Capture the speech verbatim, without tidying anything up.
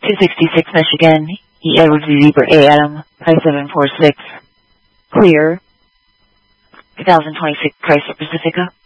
two sixty-six Michigan, E. Edward Z. Zebra A. Adam, five seven four six. Clear. two thousand twenty-six Chrysler Pacifica.